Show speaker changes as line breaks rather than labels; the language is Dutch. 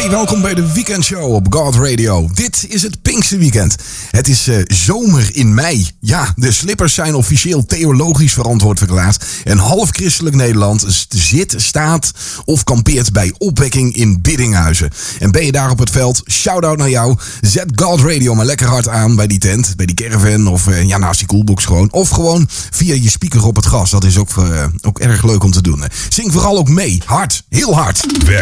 Hey, welkom bij de weekendshow op God Radio. Dit is het Pinkse Weekend. Het is zomer in mei. Ja, de slippers zijn officieel theologisch verantwoord verklaard. En half christelijk Nederland zit, staat of kampeert bij opwekking in Biddinghuizen. En ben je daar op het veld? Shout-out naar jou. Zet God Radio maar lekker hard aan bij die tent, bij die caravan of naast die coolbox gewoon. Of gewoon via je speaker op het gas. Dat is ook erg leuk om te doen. Zing vooral ook mee. Hard. Heel hard.